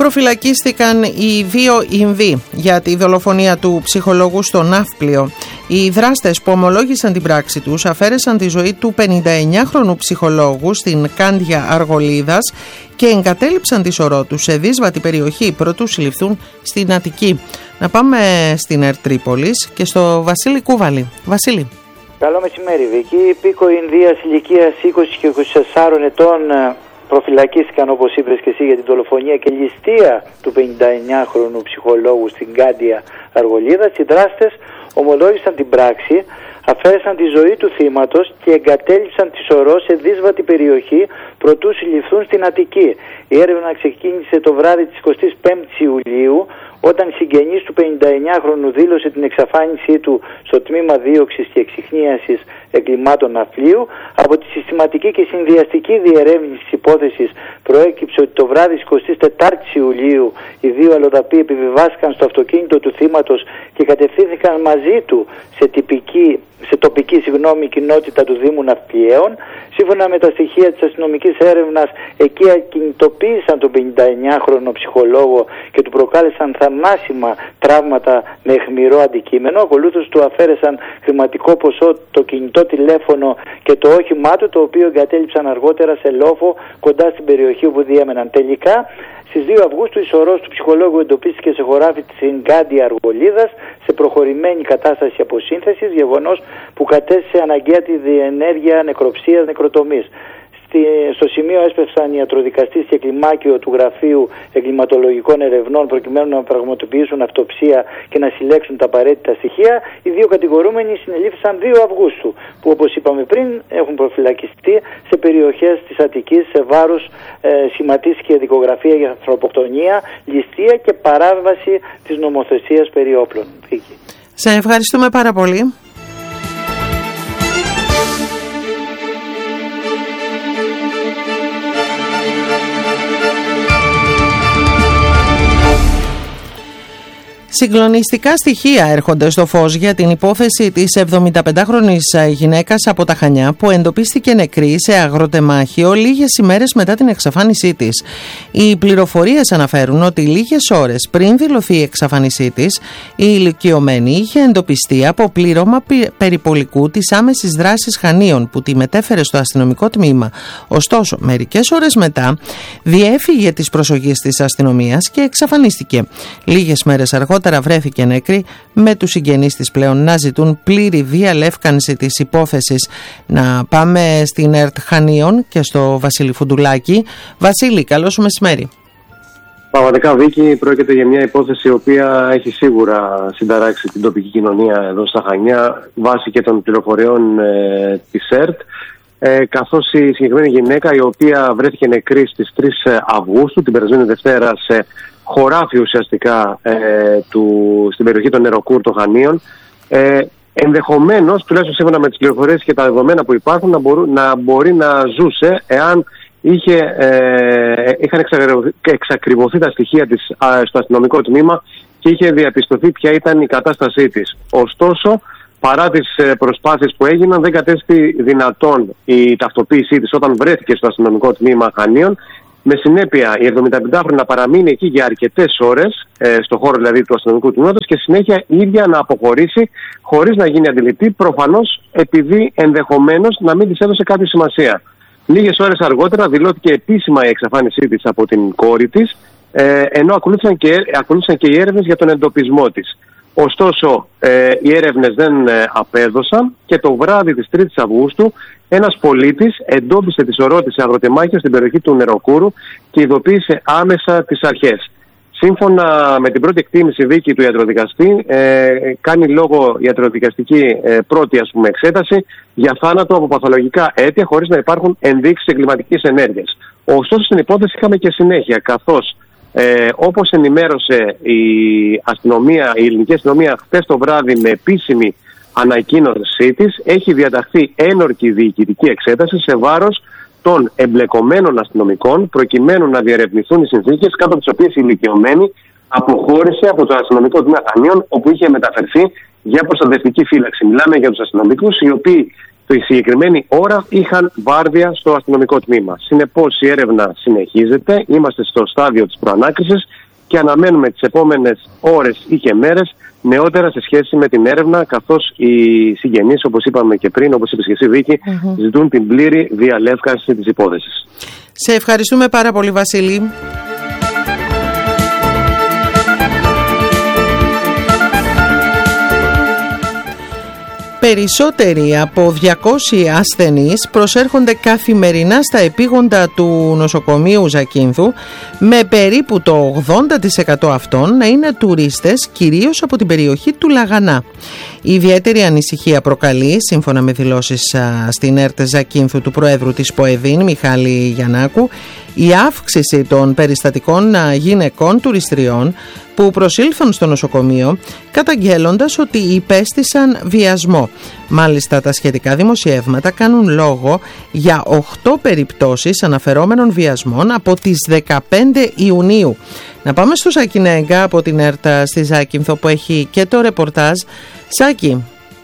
προφυλακίστηκαν οι δύο Ινδοί για τη δολοφονία του ψυχολόγου στο Ναύπλιο. Οι δράστες που ομολόγησαν την πράξη τους αφαίρεσαν τη ζωή του 59χρονου ψυχολόγου στην Κάντια Αργολίδας και εγκατέλειψαν τη σωρό τους σε δύσβατη περιοχή προτού συλληφθούν στην Αττική. Να πάμε στην Ερτρίπολης και στο Βασίλη Κούβαλη. Βασίλη. Καλό μεσημέρι, Βίκη. Υπήκοοι Ινδίας ηλικίας 20 και 24 ετών προφυλακίστηκαν, όπως είπες και εσύ, για την δολοφονία και ληστεία του 59χρονου ψυχολόγου στην Κάντια Αργολίδα. Οι δράστες ομολόγησαν την πράξη, αφαίρεσαν τη ζωή του θύματος και εγκατέλειψαν τη σωρό σε δύσβατη περιοχή προτού συλληφθούν στην Αττική. Η έρευνα ξεκίνησε το βράδυ της 25ης Ιουλίου, όταν συγγενής του 59χρονου δήλωσε την εξαφάνισή του στο τμήμα δίωξης και εξιχνίασης εγκλημάτων ναυπλίου. Από τη συστηματική και συνδυαστική διερεύνηση της υπόθεσης προέκυψε ότι το βράδυ της 24ης Ιουλίου οι δύο αλλοδαποί επιβιβάστηκαν στο αυτοκίνητο του θύματος και κατευθύνθηκαν μαζί του σε τοπική κοινότητα του Δήμου Ναυπλιαίων. Σύμφωνα με τα στοιχεία της αστυνομικής έρευνας, εκεί ακινητοποίησαν τον 59χρονο ψυχολόγο και του προκάλεσαν θανάσιμα τραύματα με αιχμηρό αντικείμενο. Ακολούθως του αφαίρεσαν χρηματικό ποσό, το κινητό τηλέφωνο και το όχημά του, το οποίο εγκατέλειψαν αργότερα σε λόφο κοντά στην περιοχή όπου διέμεναν. Τελικά, στις 2 Αυγούστου η σωρός του ψυχολόγου εντοπίστηκε σε χωράφι της Κάντια Αργολίδας σε προχωρημένη κατάσταση αποσύνθεσης, γεγονός που κατέστησε αναγκαία τη διενέργεια νεκροψίας νεκροτομής. Στο σημείο έσπευσαν οι ιατροδικαστές και κλιμάκιο του Γραφείου Εγκληματολογικών Ερευνών προκειμένου να πραγματοποιήσουν αυτοψία και να συλλέξουν τα απαραίτητα στοιχεία. Οι δύο κατηγορούμενοι συνελήφθησαν 2 Αυγούστου, που όπως είπαμε πριν έχουν προφυλακιστεί σε περιοχές της Αττικής. Σε βάρος σχηματίστηκε δικογραφία για ανθρωποκτονία, ληστεία και παράβαση της νομοθεσίας περί όπλων. Σε ευχαριστούμε πάρα πολύ. Συγκλονιστικά στοιχεία έρχονται στο φως για την υπόθεση της 75χρονης γυναίκας από τα Χανιά που εντοπίστηκε νεκρή σε αγροτεμάχιο λίγες ημέρες μετά την εξαφάνισή της. Οι πληροφορίες αναφέρουν ότι λίγες ώρες πριν δηλωθεί η εξαφάνισή της, η ηλικιωμένη είχε εντοπιστεί από πλήρωμα περιπολικού της άμεσης δράσης Χανίων που τη μετέφερε στο αστυνομικό τμήμα. Ωστόσο, μερικές ώρες μετά διέφυγε της προσοχής της αστυνομίας και εξαφανίστηκε. Λίγες μέρες αργότερα βρέθηκε νεκρή, με τους συγγενείς της πλέον να ζητούν πλήρη διαλεύκανση της υπόθεσης. Να πάμε στην ΕΡΤ Χανίων και στο Βασίλη Φουντουλάκη. Βασίλη, καλό σου μεσημέρι. Πραγματικά, Βίκη, πρόκειται για μια υπόθεση η οποία έχει σίγουρα συνταράξει την τοπική κοινωνία εδώ στα Χανιά, βάσει και των πληροφοριών της ΕΡΤ, καθώς η συγκεκριμένη γυναίκα, η οποία βρέθηκε νεκρή στις 3 Αυγούστου, την περασμένη Δευτέρα, σε χωράφι ουσιαστικά στην περιοχή των Νεροκούρ των Χανίων, ενδεχομένως, τουλάχιστον σύμφωνα με τις πληροφορίες και τα δεδομένα που υπάρχουν, να μπορεί να ζούσε εάν είχαν εξακριβωθεί τα στοιχεία της στο αστυνομικό τμήμα και είχε διαπιστωθεί ποια ήταν η κατάστασή της. Ωστόσο, παρά τις προσπάθειες που έγιναν, δεν κατέστη δυνατόν η ταυτοποίησή της όταν βρέθηκε στο αστυνομικό τμήμα Χανίων. Με συνέπεια, η 75χρονη να παραμείνει εκεί για αρκετές ώρες, στο χώρο δηλαδή του αστυνομικού τμήματος, και συνέχεια η ίδια να αποχωρήσει χωρίς να γίνει αντιληπτή, προφανώς επειδή ενδεχομένως να μην της έδωσε κάποια σημασία. Λίγες ώρες αργότερα δηλώθηκε επίσημα η εξαφάνισή της από την κόρη της, ενώ ακολούθησαν και οι έρευνες για τον εντοπισμό της. Ωστόσο, οι έρευνες δεν απέδωσαν και το βράδυ της 3ης Αυγούστου ένας πολίτης εντόπισε τη σωρό της σε αγροτεμάχια στην περιοχή του Νεροκούρου και ειδοποίησε άμεσα τις αρχές. Σύμφωνα με την πρώτη εκτίμηση, Βίκη, του ιατροδικαστή, κάνει λόγο ιατροδικαστική πρώτη εξέταση για θάνατο από παθολογικά αίτια χωρίς να υπάρχουν ενδείξεις εγκληματικής ενέργειας. Ωστόσο, στην υπόθεση είχαμε και συνέχεια, καθώς όπως ενημέρωσε η ελληνική αστυνομία χτες το βράδυ με επίσημη ανακοίνωσή της, έχει διαταχθεί ένορκη διοικητική εξέταση σε βάρος των εμπλεκομένων αστυνομικών προκειμένου να διερευνηθούν οι συνθήκες κάτω από τις οποίες η ηλικιωμένη αποχώρησε από το αστυνομικό τμήμα Χανίων, όπου είχε μεταφερθεί για προστατευτική φύλαξη. Μιλάμε για τους αστυνομικούς οι οποίοι τη συγκεκριμένη ώρα είχαν βάρδια στο αστυνομικό τμήμα. Συνεπώς η έρευνα συνεχίζεται, είμαστε στο στάδιο της προανάκρισης και αναμένουμε τις επόμενες ώρες ή και μέρες νεότερα σε σχέση με την έρευνα, καθώς οι συγγενείς, όπως είπαμε και πριν, όπως είπες και εσύ Βίκη, ζητούν την πλήρη διαλεύκανση της υπόθεσης. Σε ευχαριστούμε πάρα πολύ, Βασίλη. Περισσότεροι από 200 ασθενείς προσέρχονται καθημερινά στα επίγοντα του νοσοκομείου Ζακίνθου, με περίπου το 80% αυτών να είναι τουρίστες, κυρίως από την περιοχή του Λαγανά. Η ιδιαίτερη ανησυχία προκαλεί, σύμφωνα με δηλώσεις στην ΕΡΤ Ζακίνθου του Προέδρου της ΠΟΕΔΗΝ, Μιχάλη Γιαννάκου, η αύξηση των περιστατικών γυναικών τουριστριών που προσήλθαν στο νοσοκομείο, καταγγέλλοντας ότι υπέστησαν βιασμό. Μάλιστα, τα σχετικά δημοσιεύματα κάνουν λόγο για 8 περιπτώσεις αναφερόμενων βιασμών από τις 15 Ιουνίου. Να πάμε στο Σάκη Νέγκα από την ΕΡΤ στη Ζάκυνθο, που έχει και το ρεπορτάζ. Σάκη.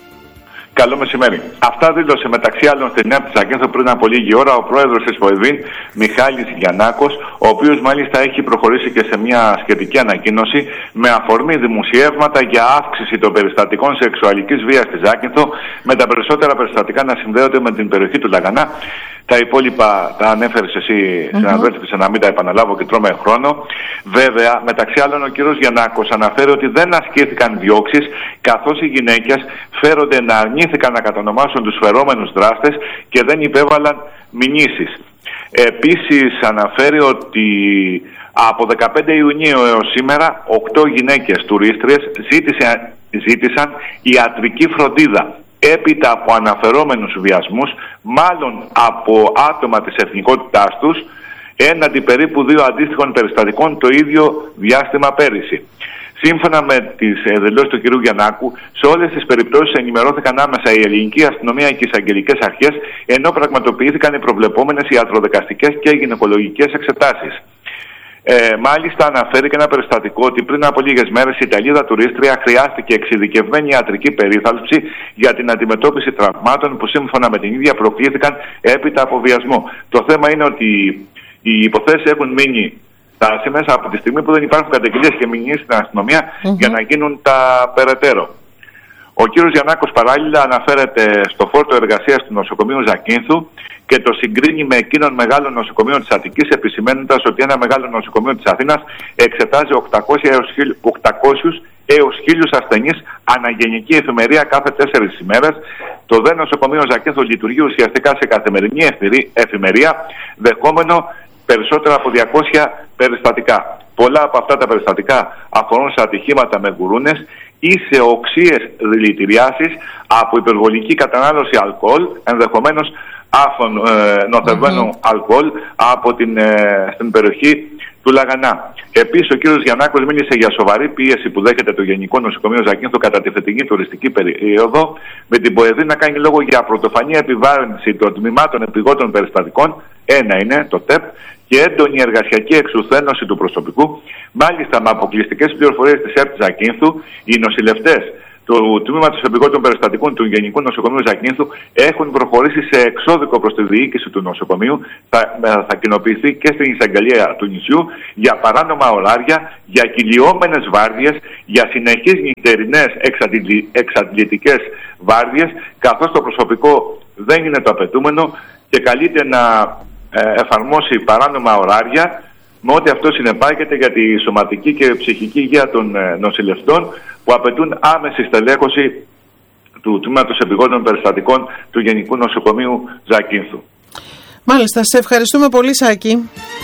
Καλό μεσημέρι. Αυτά δήλωσε μεταξύ άλλων στην ΕΡΤ της Ζακίνθου πριν από λίγη ώρα ο πρόεδρος της ΠΟΕΔΗΝ, Μιχάλης Γιαννάκος, ο οποίος μάλιστα έχει προχωρήσει και σε μια σχετική ανακοίνωση με αφορμή δημοσιεύματα για αύξηση των περιστατικών σεξουαλικής βίας στη Ζάκυνθο, με τα περισσότερα περιστατικά να συνδέονται με την περιοχή του Λαγανά. Τα υπόλοιπα τα ανέφερες εσύ, συναδέλφισαι, να μην τα επαναλάβω και τρώμε χρόνο. Βέβαια, μεταξύ άλλων, ο κύριος Γιαννάκος αναφέρει ότι δεν ασκήθηκαν διώξεις, καθώς οι γυναίκες φέρονται να αρνήθηκαν να κατονομάσουν τους φερόμενους δράστες και δεν υπέβαλαν μηνύσεις. Επίσης, αναφέρει ότι από 15 Ιουνίου έως σήμερα 8 γυναίκες τουρίστριες ζήτησαν ιατρική φροντίδα έπειτα από αναφερόμενους βιασμούς, μάλλον από άτομα της εθνικότητάς τους, έναντι περίπου 2 αντίστοιχων περιστατικών το ίδιο διάστημα πέρυσι. Σύμφωνα με τις δηλώσεις του κ. Γιαννάκου, σε όλες τις περιπτώσεις ενημερώθηκαν άμεσα η ελληνική αστυνομία και οι εισαγγελικές αρχές, ενώ πραγματοποιήθηκαν οι προβλεπόμενες ιατροδικαστικές και γυναικολογικές εξετάσεις. Μάλιστα, αναφέρει και ένα περιστατικό ότι πριν από λίγες μέρες η Ιταλίδα τουρίστρια χρειάστηκε εξειδικευμένη ιατρική περίθαλψη για την αντιμετώπιση τραυμάτων που σύμφωνα με την ίδια προκλήθηκαν έπειτα από βιασμό. Το θέμα είναι ότι οι υποθέσεις έχουν μείνει στάσιμες από τη στιγμή που δεν υπάρχουν καταγγελίες και μηνύσεις στην αστυνομία για να γίνουν τα περαιτέρω. Ο κύριος Γιαννάκος παράλληλα αναφέρεται στο φόρτο εργασίας του νοσοκομείου Ζακίνθου και το συγκρίνει με εκείνων μεγάλων νοσοκομείων της Αττικής, επισημαίνοντας ότι ένα μεγάλο νοσοκομείο της Αθήνας εξετάζει 800 έως 1000 ασθενείς αναγενική εφημερία κάθε 4 ημέρες. Το δε νοσοκομείο Ζακίνθου λειτουργεί ουσιαστικά σε καθημερινή εφημερία, δεχόμενο περισσότερα από 200 περιστατικά. Πολλά από αυτά τα περιστατικά αφορούν σε ατυχήματα με γουρούνες ή σε οξείες δηλητηριάσεις από υπερβολική κατανάλωση αλκοόλ, ενδεχομένως άφθον νοθευμένου αλκοόλ από στην περιοχή του Λαγανά. Επίσης, ο κ. Γιαννάκος μίλησε για σοβαρή πίεση που δέχεται το Γενικό Νοσοκομείο Ζακίνθου κατά τη φετινή τουριστική περίοδο, με την ΠΟΕΔΗΝ να κάνει λόγο για πρωτοφανή επιβάρυνση των τμήματων επιγόντων περιστατικών, ένα είναι το ΤΕΠ, και έντονη εργασιακή εξουθένωση του προσωπικού. Μάλιστα, με αποκλειστικές πληροφορίες της ΕΡΤ Ζακίνθου, οι νοσηλευτές του τμήματος επιγόντων περιστατικών του Γενικού Νοσοκομείου Ζακίνθου έχουν προχωρήσει σε εξώδικο προς τη διοίκηση του νοσοκομείου. Θα κοινοποιηθεί και στην εισαγγελία του νησιού για παράνομα ωράρια, για κυλιόμενες βάρδιες, για συνεχείς νυχτερινές εξαντλητικές βάρδιες, καθώς το προσωπικό δεν είναι το απαιτούμενο και καλείται να εφαρμόσει παράνομα ωράρια, με ό,τι αυτό συνεπάγεται για τη σωματική και ψυχική υγεία των νοσηλευτών, που απαιτούν άμεση στελέχωση του τμήματος επιγόντων περιστατικών του Γενικού Νοσοκομείου Ζακίνθου. Μάλιστα, σε ευχαριστούμε πολύ, Σάκη.